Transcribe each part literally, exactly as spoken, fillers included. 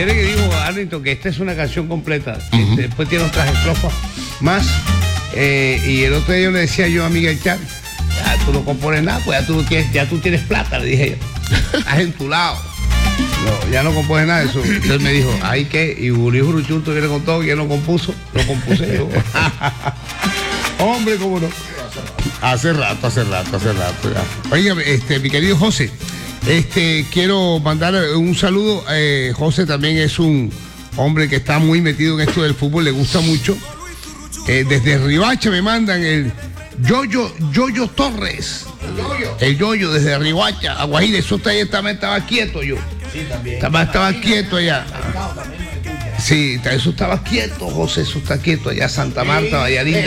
refiere que dijo Arlington que esta es una canción completa. Uh-huh. Este, después tiene otras estrofas más. Eh, y el otro día yo le decía yo a Miguel Chan, ya tú no compones nada, pues ya tú, tienes, ya tú tienes plata, le dije yo. Estás en tu lado. No, ya no compones nada de eso. Entonces me dijo, ay que, y Julio Juruchurto viene con todo, que no compuso, lo compuse yo. Hombre, cómo no. Hace rato, hace rato, hace rato. Ya. Oiga, este, mi querido José, este, quiero mandar un saludo. Eh, José también es un hombre que está muy metido en esto del fútbol, le gusta mucho. Eh, desde Riohacha me mandan el Yoyo, Yoyo Torres. El Yoyo. El Yoyo desde Riohacha, Aguajira, eso está ahí, estaba, estaba quieto yo. Sí, también. Estaba, estaba quieto allá. Sí, eso estaba quieto, José, eso está quieto allá, Santa Marta, Valladolid,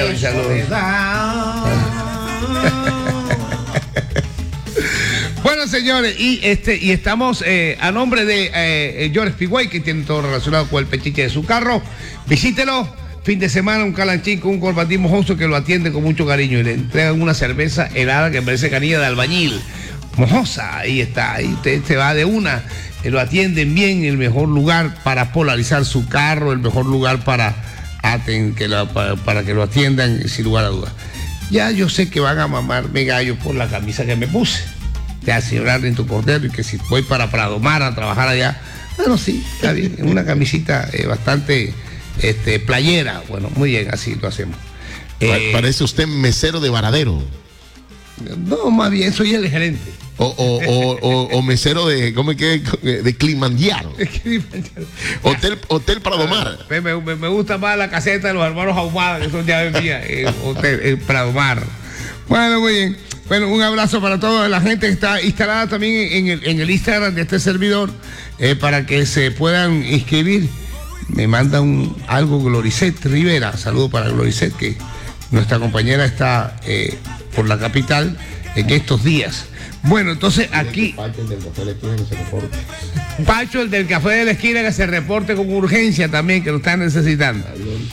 Bueno, señores, y este y estamos eh, a nombre de eh, George Piguay, que tiene todo relacionado con el pechiche de su carro. Visítelo, fin de semana, un calanchín con un corbatín mojoso que lo atiende con mucho cariño y le entregan una cerveza helada que parece canilla de albañil. Mojosa, ahí está, ahí usted se va de una, eh, lo atienden bien, el mejor lugar para polarizar su carro, el mejor lugar para, aten, que lo, para, para que lo atiendan sin lugar a dudas. Ya yo sé que van a mamarme gallo por la camisa que me puse, de señor Arlington Cordero, y que si voy para Pradomar a trabajar allá, bueno, sí, está bien, una camisita eh, bastante este, playera, bueno, muy bien, así lo hacemos. Eh, Parece usted mesero de Varadero. No, más bien soy el gerente. O, o, o, o, o mesero de, ¿cómo es que? De Kilimanjaro. Hotel, Hotel Pradomar. Me, me, me gusta más la caseta de los hermanos Ahumada, que son llaves mías, el Hotel el Pradomar. Bueno, muy bien. Bueno, un abrazo para toda la gente que está instalada también en el, en el Instagram de este servidor, eh, para que se puedan inscribir. Me manda un, algo Gloricet Rivera. Saludo para Gloricet, que nuestra compañera está eh, por la capital en estos días. Bueno, entonces aquí Pacho, el del café de la esquina, que se reporte. Pacho, el del café de la esquina, que se reporte con urgencia también, que lo están necesitando.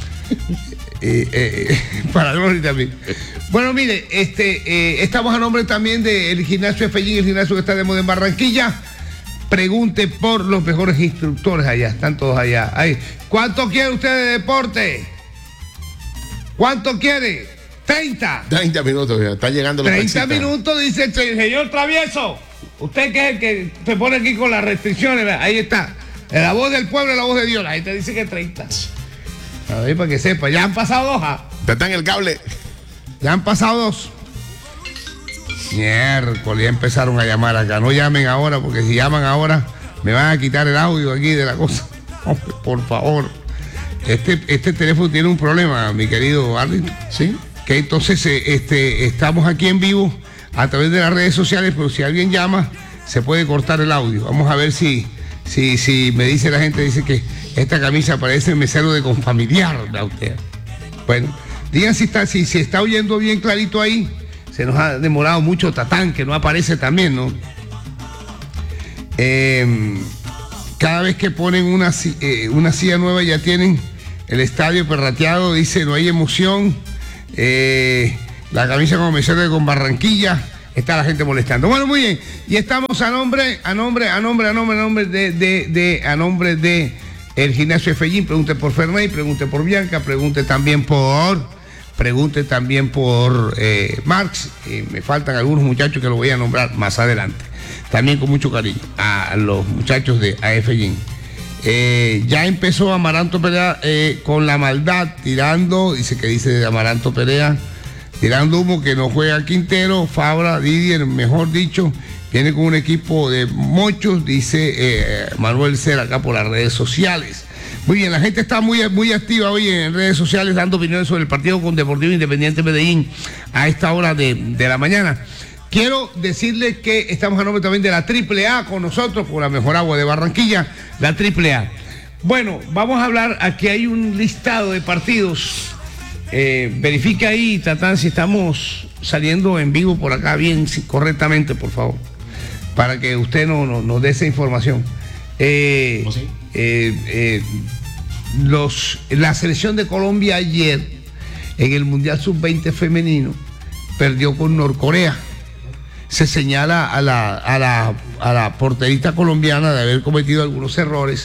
eh, eh, para Gloria también. Bueno, mire, este, eh, estamos a nombre también del gimnasio Efellín, el gimnasio que está de moda en Barranquilla. Pregunte por los mejores instructores allá, están todos allá. Ahí. ¿Cuánto quiere usted de deporte? ¿Cuánto quiere? treinta. treinta minutos, ya. Está llegando la treinta minutos, dice el señor Travieso. Usted que es el que se pone aquí con las restricciones, ahí está. La voz del pueblo y la voz de Dios. La gente dice que treinta. A ver, para que sepa, ya han pasado dos. ¿Ah? Está en el cable. Ya han pasado dos. Miércoles, ya empezaron a llamar acá. No llamen ahora, porque si llaman ahora, me van a quitar el audio aquí de la cosa. Hombre, por favor. Este, este teléfono tiene un problema, mi querido Arlington. Sí. Que entonces este, estamos aquí en vivo a través de las redes sociales, pero si alguien llama, se puede cortar el audio. Vamos a ver si, si, si me dice la gente, dice que esta camisa parece mesero de Confamiliar, ¿la usted? Bueno, digan si está, si, si está oyendo bien clarito ahí. Se nos ha demorado mucho Tatán, que no aparece también, ¿no? Eh, cada vez que ponen una, eh, una silla nueva ya tienen el estadio perrateado, dice, no hay emoción. Eh, la camisa como mesero de con Barranquilla, está la gente molestando. Bueno, muy bien, y estamos a nombre, a nombre, a nombre, a nombre, a nombre de, de, de a nombre de el gimnasio Efellín. Pregunte por Fernández, pregunte por Bianca, pregunte también por, pregunte también por eh, Marx. Eh, me faltan algunos muchachos que los voy a nombrar más adelante. También con mucho cariño a los muchachos de A F G. Eh, ya empezó Amaranto Perea eh, con la maldad, tirando, dice que dice Amaranto Perea, tirando humo, que no juega Quintero, Fabra, Didier, mejor dicho, viene con un equipo de mochos, dice eh, Manuel Cera acá por las redes sociales. Muy bien, la gente está muy, muy activa hoy en redes sociales dando opiniones sobre el partido con Deportivo Independiente Medellín a esta hora de, de la mañana. Quiero decirles que estamos a nombre también de la Triple A con nosotros, por la mejor agua de Barranquilla, la Triple A. Bueno, vamos a hablar, aquí hay un listado de partidos. Eh, verifica ahí, Tatán, si estamos saliendo en vivo por acá bien, sí, correctamente, por favor, para que usted nos no, no dé esa información. Eh, ¿Oh, sí? eh, eh, los, la selección de Colombia ayer, en el Mundial sub veinte femenino, perdió con Norcorea. Se señala a la, a, la, a la porterista colombiana de haber cometido algunos errores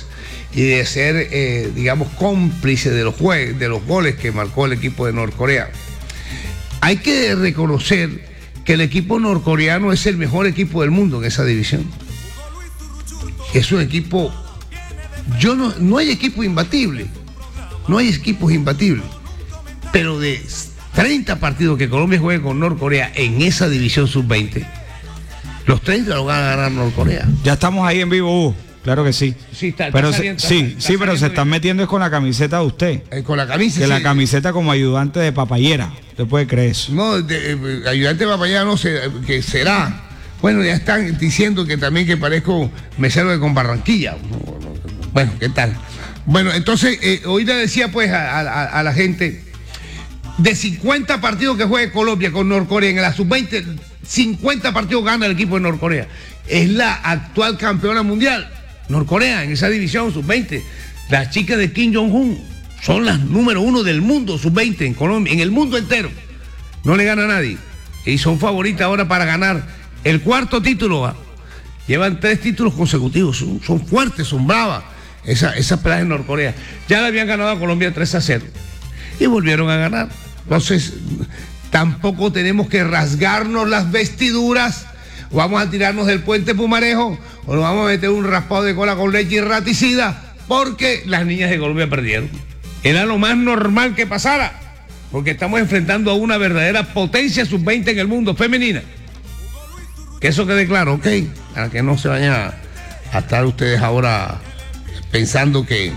y de ser, eh, digamos, cómplice de los, jue de los goles que marcó el equipo de Norcorea. Hay que reconocer que el equipo norcoreano es el mejor equipo del mundo en esa división. Es un equipo, yo no, no hay equipo imbatible, no hay equipos imbatibles, pero de treinta partidos que Colombia juegue con Norcorea en esa división sub veinte, los treinta lo van a ganar Norcorea. Ya estamos ahí en vivo, Hugo. Claro que sí. Sí, está, pero está se, saliendo, sí, está, sí, está pero se están bien. metiendo es con la camiseta de usted. Eh, con la camisa. Que sí. la camiseta como ayudante de papayera. ¿Usted puede creer eso? No, de, de, ayudante de papayera no sé, que será. Bueno, ya están diciendo que también que parezco mesero de con Barranquilla. Bueno, ¿qué tal? Bueno, entonces, eh, hoy le decía pues a, a, a la gente, de cincuenta partidos que juegue Colombia con Norcorea en la sub veinte, cincuenta partidos gana el equipo de Norcorea. Es la actual campeona mundial, Norcorea, en esa división sub veinte. Las chicas de Kim Jong-un son las número uno del mundo sub veinte en Colombia, en el mundo entero. No le gana a nadie. Y son favoritas ahora para ganar el cuarto título. Llevan tres títulos consecutivos. Son, son fuertes, son bravas. Esas esa peladas en Norcorea. Ya le habían ganado a Colombia tres a cero. Y volvieron a ganar. Entonces, tampoco tenemos que rasgarnos las vestiduras. O vamos a tirarnos del puente Pumarejo. O nos vamos a meter un raspado de cola con leche y raticida. Porque las niñas de Colombia perdieron. Era lo más normal que pasara. Porque estamos enfrentando a una verdadera potencia sub veinte en el mundo femenina. Que eso quede claro, ¿ok? Para que no se vayan a, a estar ustedes ahora pensando que...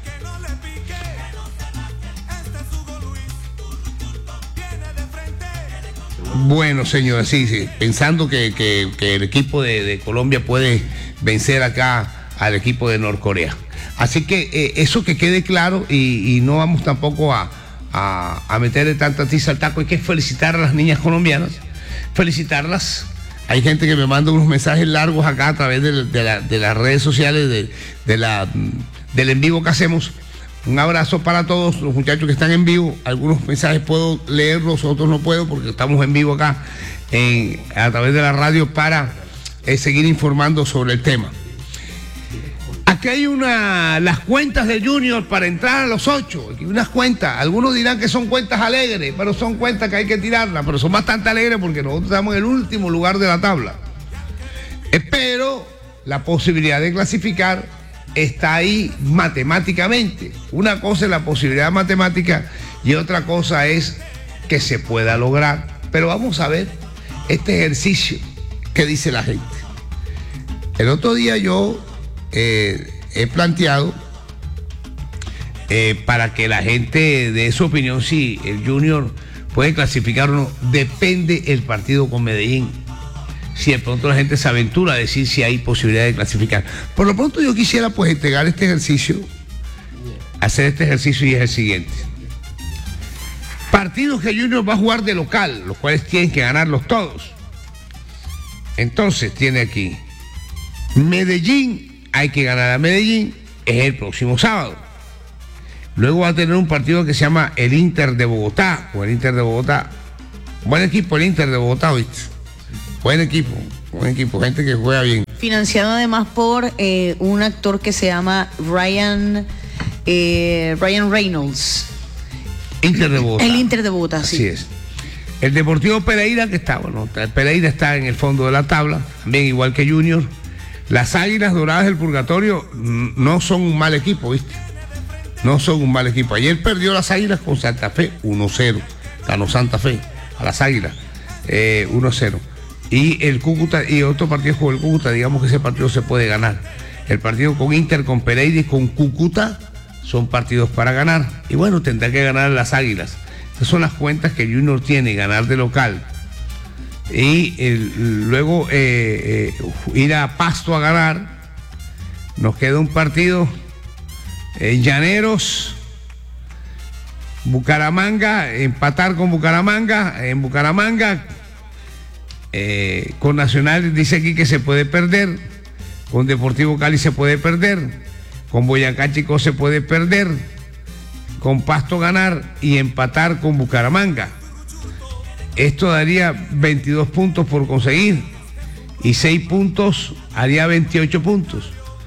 Bueno, señores, sí, sí, pensando que, que, que el equipo de, de Colombia puede vencer acá al equipo de Norcorea. Así que eh, eso que quede claro y, y no vamos tampoco a, a, a meterle tanta tiza al taco. Hay que felicitar a las niñas colombianas, felicitarlas. Hay gente que me manda unos mensajes largos acá a través de, de, la, de las redes sociales, de, de la, del en vivo que hacemos. Un abrazo para todos los muchachos que están en vivo. Algunos mensajes puedo leerlos, otros no puedo porque estamos en vivo acá en, a través de la radio para eh, seguir informando sobre el tema. Aquí hay una, las cuentas de Junior para entrar a los ocho. Aquí hay unas cuentas. Algunos dirán que son cuentas alegres, pero son cuentas que hay que tirarlas. Pero son bastante alegres porque nosotros estamos en el último lugar de la tabla. Espero la posibilidad de clasificar está ahí matemáticamente. Una cosa es la posibilidad matemática y otra cosa es que se pueda lograr. Pero vamos a ver este ejercicio que dice la gente. El otro día yo eh, he planteado eh, para que la gente dé su opinión si el Junior puede clasificar o no. Depende el partido con Medellín. Si de pronto la gente se aventura a decir si hay posibilidad de clasificar. Por lo pronto yo quisiera pues entregar este ejercicio, hacer este ejercicio y es el siguiente. Partidos que Junior va a jugar de local, los cuales tienen que ganarlos todos. Entonces tiene aquí Medellín, hay que ganar a Medellín, es el próximo sábado. Luego va a tener un partido que se llama el Inter de Bogotá, o el Inter de Bogotá. Buen equipo el Inter de Bogotá, ¿viste? Buen equipo, buen equipo, gente que juega bien. Financiado además por eh, un actor que se llama Ryan, eh, Ryan Reynolds. Inter de Bogotá. El Inter de Bogotá, sí. Así es. El Deportivo Pereira, que está, bueno, Pereira está en el fondo de la tabla, también igual que Junior. Las Águilas Doradas del Purgatorio no son un mal equipo, ¿viste? No son un mal equipo. Ayer perdió las Águilas con Santa Fe uno cero. Ganó Santa Fe a las Águilas eh, uno cero. Y el Cúcuta, y otro partido con el Cúcuta, digamos que ese partido se puede ganar. El partido con Inter, con Pereira y con Cúcuta son partidos para ganar. Y bueno, tendrá que ganar las Águilas. Esas son las cuentas que Junior tiene, ganar de local. Y el, luego eh, eh, ir a Pasto a ganar. Nos queda un partido en Llaneros, Bucaramanga, empatar con Bucaramanga, en Bucaramanga. Eh, con Nacional dice aquí que se puede perder, con Deportivo Cali se puede perder, con Boyacá Chico se puede perder, con Pasto ganar y empatar con Bucaramanga. Esto daría veintidós puntos por conseguir y seis puntos haría veintiocho puntos.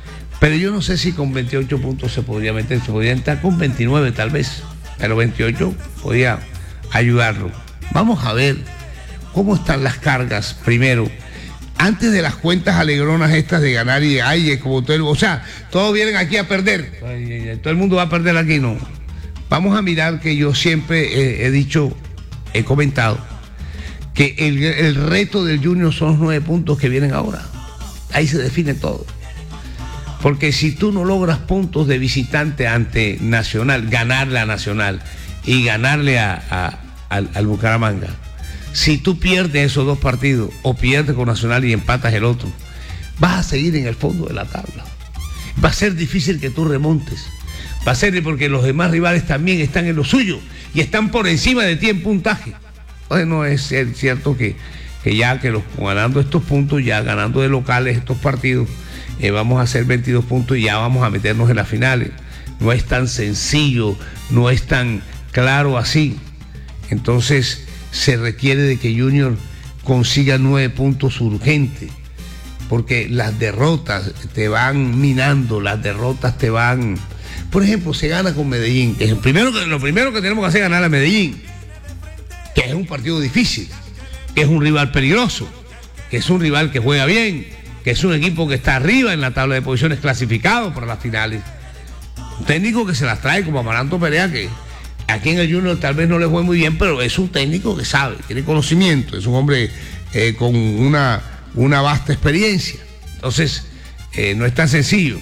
Pero yo no sé si con veintiocho puntos se podría meter, se podría entrar con veintinueve tal vez, pero veintiocho podía ayudarlo. Vamos a ver cómo están las cargas primero, antes de las cuentas alegronas estas de ganar y de ay, como todo el, o sea, todos vienen aquí a perder, ay, ay, todo el mundo va a perder aquí, no. Vamos a mirar que yo siempre he, he dicho, he comentado, que el, el reto del Junior son los nueve puntos que vienen ahora. Ahí se define todo. Porque si tú no logras puntos de visitante ante Nacional, ganarle a Nacional y ganarle a, a, al, al Bucaramanga, si tú pierdes esos dos partidos o pierdes con Nacional y empatas el otro, vas a seguir en el fondo de la tabla. Va a ser difícil que tú remontes. Va a ser porque los demás rivales también están en lo suyo y están por encima de ti en puntaje. Entonces no es cierto que, que ya que los ganando estos puntos, ya ganando de locales estos partidos, Eh, vamos a hacer veintidós puntos y ya vamos a meternos en las finales. No es tan sencillo, no es tan claro así. Entonces se requiere de que Junior consiga nueve puntos urgentes, porque las derrotas te van minando, las derrotas te van... Por ejemplo, se gana con Medellín, que es el primero que, lo primero que tenemos que hacer es ganar a Medellín, que es un partido difícil, que es un rival peligroso, que es un rival que juega bien, que es un equipo que está arriba en la tabla de posiciones, clasificado para las finales. Un técnico que se las trae como Amaranto Perea, que aquí en el Junior tal vez no le fue muy bien, pero es un técnico que sabe, tiene conocimiento, es un hombre eh, con una, una vasta experiencia. Entonces, eh, no es tan sencillo.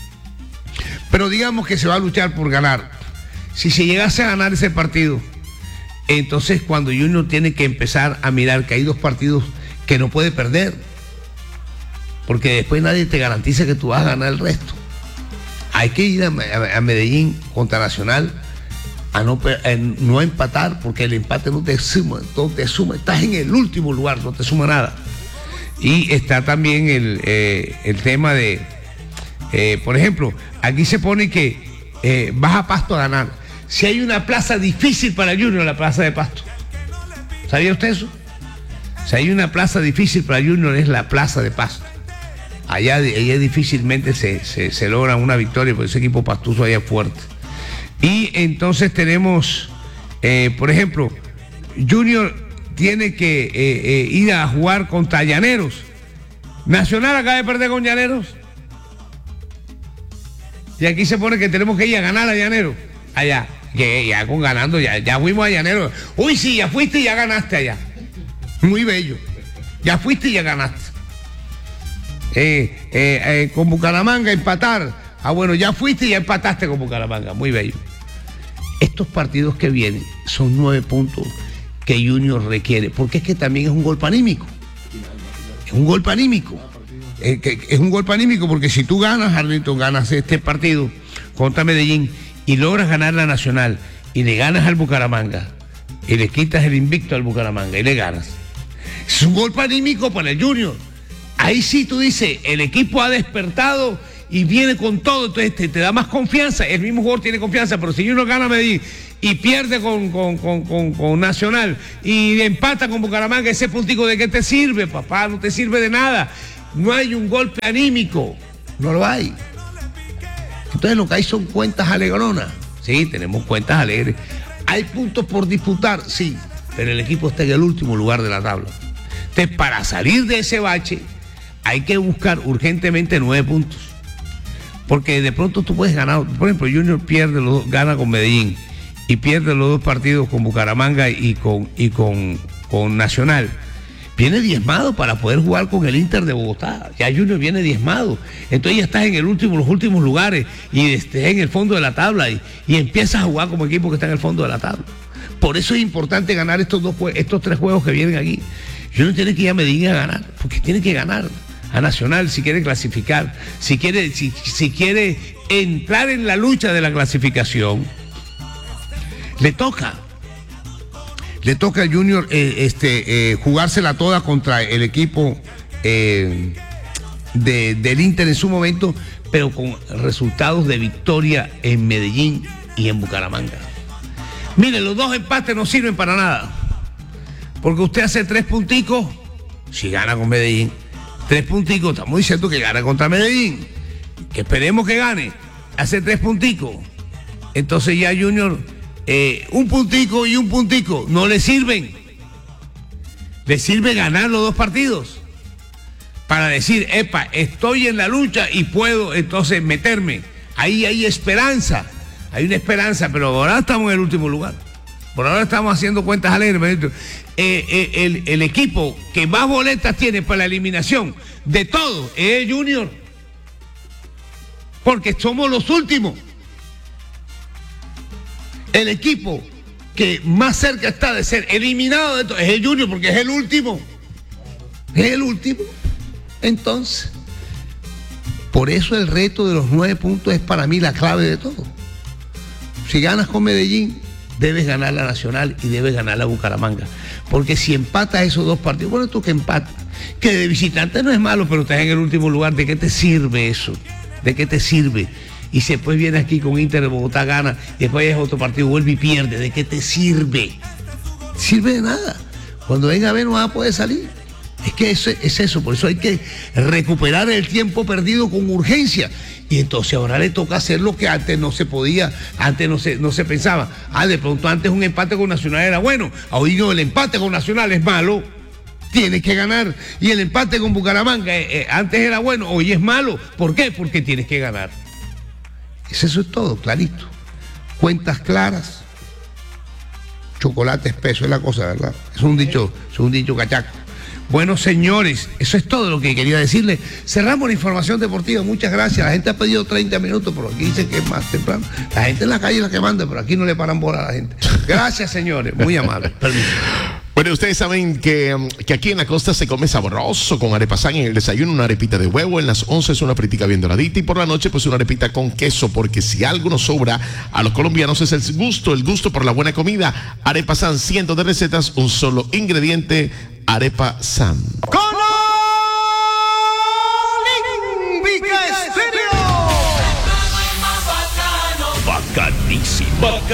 Pero digamos que se va a luchar por ganar. Si se llegase a ganar ese partido, entonces cuando Junior tiene que empezar a mirar que hay dos partidos que no puede perder, porque después nadie te garantiza que tú vas a ganar el resto. Hay que ir a, a, a Medellín contra Nacional a no, a no empatar, porque el empate no te suma, no te suma, estás en el último lugar, no te suma nada. Y está también el, eh, el tema de, eh, por ejemplo, aquí se pone que eh, vas a Pasto a ganar. Si hay una plaza difícil para Junior, la plaza de Pasto. ¿Sabía usted eso? Si hay una plaza difícil para Junior, es la plaza de Pasto. Allá, allá difícilmente se, se, se logra una victoria, porque ese equipo pastuso allá es fuerte. Y entonces tenemos, eh, por ejemplo, Junior tiene que eh, eh, ir a jugar contra Llaneros. Nacional acaba de perder con Llaneros. Y aquí se pone que tenemos que ir a ganar a Llaneros. Allá, que ya con ganando, ya, ya fuimos a Llaneros. Uy, sí, ya fuiste y ya ganaste allá. Muy bello. Ya fuiste y ya ganaste. Eh, eh, eh, con Bucaramanga empatar. Ah, bueno, ya fuiste y ya empataste con Bucaramanga. Muy bello. Estos partidos que vienen son nueve puntos que Junior requiere, porque es que también es un golpe anímico. Es un golpe anímico. Eh, que, es un golpe anímico porque si tú ganas, Arlington, ganas este partido contra Medellín y logras ganar la Nacional y le ganas al Bucaramanga y le quitas el invicto al Bucaramanga y le ganas. Es un golpe anímico para el Junior. Ahí sí tú dices, el equipo ha despertado y viene con todo, entonces te, te da más confianza. El mismo jugador tiene confianza, pero si uno gana a Medellín y pierde con, con, con, con, con Nacional y empata con Bucaramanga, ese puntico, ¿de qué te sirve, papá? No te sirve de nada. No hay un golpe anímico, no lo hay. Entonces lo que hay son cuentas alegronas. Sí, tenemos cuentas alegres. ¿Hay puntos por disputar? Sí, pero el equipo está en el último lugar de la tabla. Entonces, para salir de ese bache, hay que buscar urgentemente nueve puntos. Porque de pronto tú puedes ganar. Por ejemplo, Junior pierde los dos, gana con Medellín y pierde los dos partidos con Bucaramanga y con, y con, con Nacional. Viene diezmado para poder jugar con el Inter de Bogotá. Ya Junior viene diezmado. Entonces ya estás en el último, los últimos lugares y estés en el fondo de la tabla y, y empiezas a jugar como equipo que está en el fondo de la tabla. Por eso es importante ganar estos dos estos tres juegos que vienen aquí. Junior tiene que ir a Medellín a ganar, porque tiene que ganar a Nacional si quiere clasificar, si quiere, si, si quiere entrar en la lucha de la clasificación. Le toca. Le toca al Junior eh, este, eh, jugársela toda contra el equipo eh, de, del Inter en su momento, pero con resultados de victoria en Medellín y en Bucaramanga. Mire, los dos empates no sirven para nada, porque usted hace tres punticos si gana con Medellín. Tres punticos, estamos diciendo que gana contra Medellín, que esperemos que gane, hace tres punticos. Entonces ya Junior, eh, un puntico y un puntico no le sirven. Le sirve ganar los dos partidos para decir, epa, estoy en la lucha y puedo entonces meterme. Ahí hay esperanza, hay una esperanza, pero ahora estamos en el último lugar. Por ahora estamos haciendo cuentas alegres. Eh, eh, el, el equipo que más boletas tiene para la eliminación de todo es el Junior. Porque somos los últimos. El equipo que más cerca está de ser eliminado de todo es el Junior, porque es el último. Es el último. Entonces, por eso el reto de los nueve puntos es para mí la clave de todo. Si ganas con Medellín, debes ganar la Nacional y debes ganar la Bucaramanga. Porque si empatas esos dos partidos, bueno, tú que empatas, que de visitante no es malo, pero estás en el último lugar, ¿de qué te sirve eso? ¿De qué te sirve? Y si después viene aquí con Inter de Bogotá, gana, y después es otro partido, vuelve y pierde, ¿de qué te sirve? Sirve de nada. Cuando venga a ver no vas a poder salir. Es que eso, es eso, por eso hay que recuperar el tiempo perdido con urgencia. Y entonces ahora le toca hacer lo que antes no se podía, antes no se, no se pensaba. Ah, de pronto antes un empate con Nacional era bueno, hoy no, el empate con Nacional es malo, tienes que ganar. Y el empate con Bucaramanga eh, eh, antes era bueno, hoy es malo. ¿Por qué? Porque tienes que ganar. Eso es todo, clarito. Cuentas claras, chocolate espeso, es la cosa, ¿verdad? Es un dicho, es un dicho cachaco. Bueno, señores, eso es todo lo que quería decirles. Cerramos la información deportiva. Muchas gracias. La gente ha pedido treinta minutos, pero aquí dicen que es más temprano. La gente en la calle es la que manda, pero aquí no le paran bola a la gente. Gracias, señores. Muy amables. Permiso. Bueno, ustedes saben que, que aquí en la costa se come sabroso con arepasán. En el desayuno una arepita de huevo, en las once es una fritica bien doradita y por la noche pues una arepita con queso, porque si algo nos sobra a los colombianos es el gusto, el gusto por la buena comida. Arepasán, cientos de recetas, un solo ingrediente, arepasán. Bacanísimo.